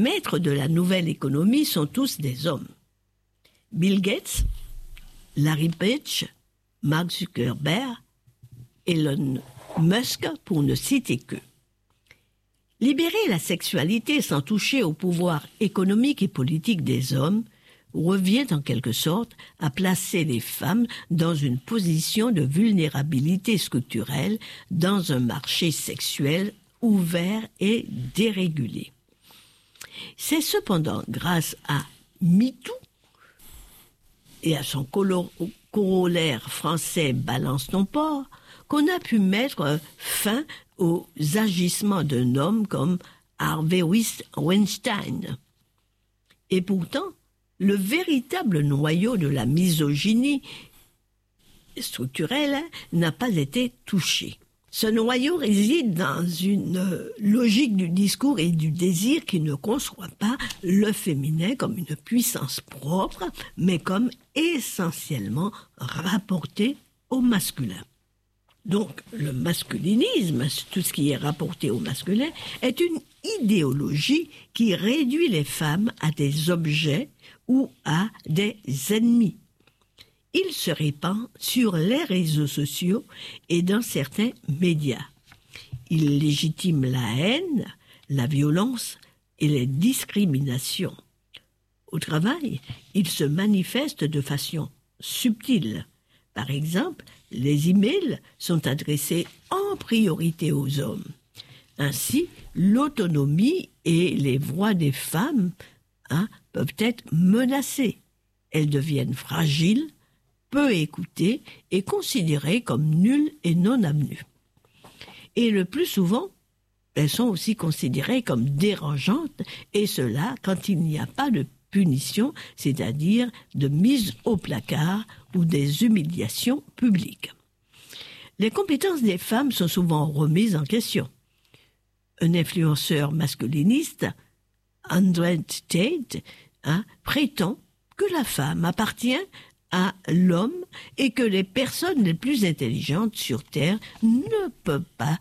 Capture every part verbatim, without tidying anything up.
maîtres de la nouvelle économie sont tous des hommes. Bill Gates, Larry Page, Mark Zuckerberg, Elon Musk, pour ne citer qu'eux. Libérer la sexualité sans toucher au pouvoir économique et politique des hommes revient en quelque sorte à placer les femmes dans une position de vulnérabilité structurelle dans un marché sexuel ouvert et dérégulé. C'est cependant grâce à MeToo et à son corollaire français Balance ton porc qu'on a pu mettre fin aux agissements d'un homme comme Harvey Weinstein. Et pourtant, le véritable noyau de la misogynie structurelle n'a pas été touché. Ce noyau réside dans une logique du discours et du désir qui ne conçoit pas le féminin comme une puissance propre, mais comme essentiellement rapporté au masculin. Donc, le masculinisme, tout ce qui est rapporté au masculin, est une idéologie qui réduit les femmes à des objets ou à des ennemis. Il se répand sur les réseaux sociaux et dans certains médias. Il légitime la haine, la violence et les discriminations. Au travail, il se manifeste de façon subtile. Par exemple, les emails sont adressés en priorité aux hommes. Ainsi, l'autonomie et les voix des femmes hein, peuvent être menacées. Elles deviennent fragiles, peu écoutées et considérées comme nulles et non avenues. Et le plus souvent, elles sont aussi considérées comme dérangeantes, et cela quand il n'y a pas de punition, c'est-à-dire de mise au placard ou des humiliations publiques. Les compétences des femmes sont souvent remises en question. Un influenceur masculiniste, Andrew Tate, hein, prétend que la femme appartient à l'homme et que les personnes les plus intelligentes sur Terre ne peuvent pas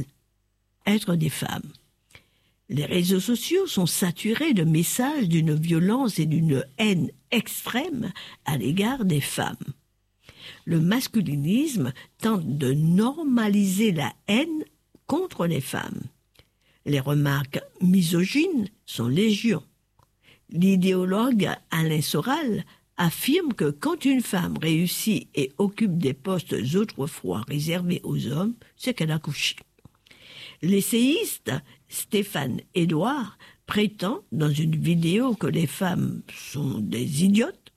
être des femmes. Les réseaux sociaux sont saturés de messages d'une violence et d'une haine extrême à l'égard des femmes. Le masculinisme tente de normaliser la haine contre les femmes. Les remarques misogynes sont légion. L'idéologue Alain Soral affirme que quand une femme réussit et occupe des postes autrefois réservés aux hommes, c'est qu'elle a couché. L'essayiste Stéphane Édouard prétend dans une vidéo que les femmes sont des idiotes,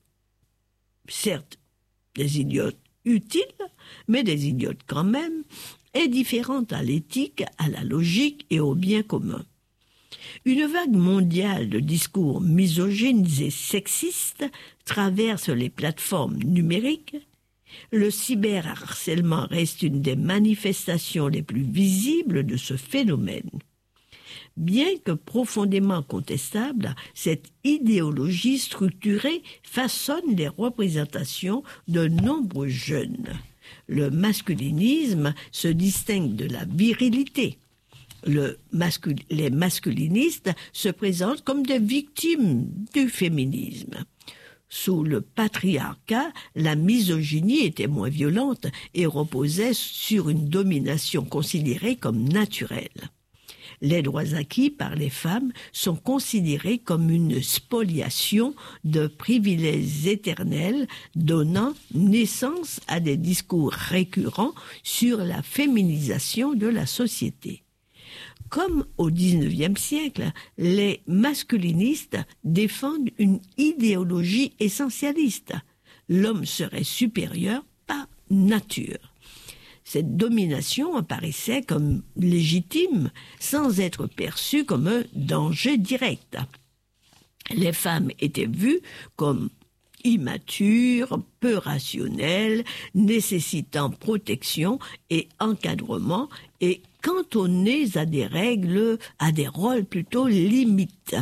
certes des idiotes utiles, mais des idiotes quand même, et différentes à l'éthique, à la logique et au bien commun. Une vague mondiale de discours misogynes et sexistes traverse les plateformes numériques. Le cyberharcèlement reste une des manifestations les plus visibles de ce phénomène. Bien que profondément contestable, cette idéologie structurée façonne les représentations de nombreux jeunes. Le masculinisme se distingue de la virilité. Le mascul- les masculinistes se présentent comme des victimes du féminisme. Sous le patriarcat, la misogynie était moins violente et reposait sur une domination considérée comme naturelle. Les droits acquis par les femmes sont considérés comme une spoliation de privilèges éternels, donnant naissance à des discours récurrents sur la féminisation de la société. Comme au dix-neuvième siècle, les masculinistes défendent une idéologie essentialiste. L'homme serait supérieur par nature. Cette domination apparaissait comme légitime, sans être perçue comme un danger direct. Les femmes étaient vues comme immatures, peu rationnelles, nécessitant protection et encadrement, et cantonnées à des règles, à des rôles plutôt limites.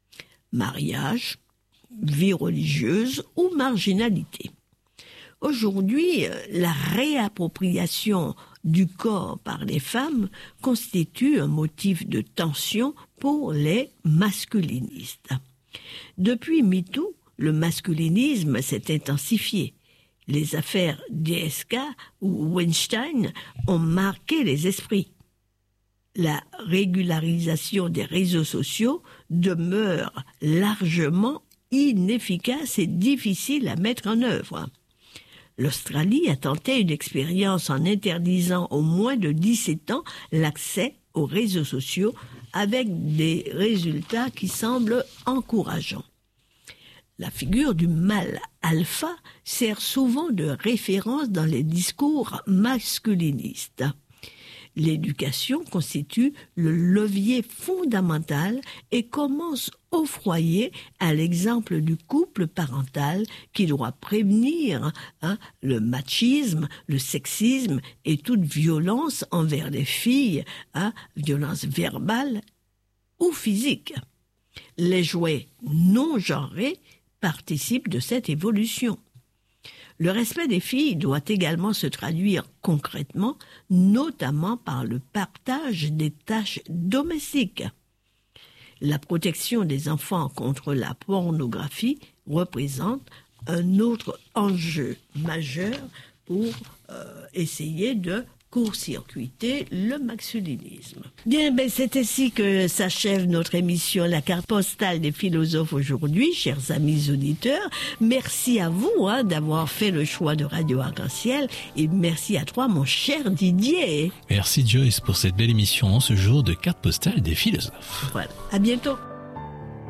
Mariage, vie religieuse ou marginalité. Aujourd'hui, la réappropriation du corps par les femmes constitue un motif de tension pour les masculinistes. Depuis MeToo, le masculinisme s'est intensifié. Les affaires D S K ou Weinstein ont marqué les esprits. La régularisation des réseaux sociaux demeure largement inefficace et difficile à mettre en œuvre. L'Australie a tenté une expérience en interdisant aux moins de dix-sept ans l'accès aux réseaux sociaux avec des résultats qui semblent encourageants. La figure du mâle alpha sert souvent de référence dans les discours masculinistes. L'éducation constitue le levier fondamental et commence au foyer à l'exemple du couple parental qui doit prévenir hein, le machisme, le sexisme et toute violence envers les filles, hein, violence verbale ou physique. Les jouets non genrés participent de cette évolution. Le respect des filles doit également se traduire concrètement, notamment par le partage des tâches domestiques. La protection des enfants contre la pornographie représente un autre enjeu majeur pour euh, essayer de court-circuiter le masculinisme. Bien, ben c'est ainsi que s'achève notre émission La carte postale des philosophes aujourd'hui, chers amis auditeurs. Merci à vous hein, d'avoir fait le choix de Radio Arc-en-Ciel et merci à toi, mon cher Didier. Merci Joyce pour cette belle émission en ce jour de carte postale des philosophes. Voilà, à bientôt.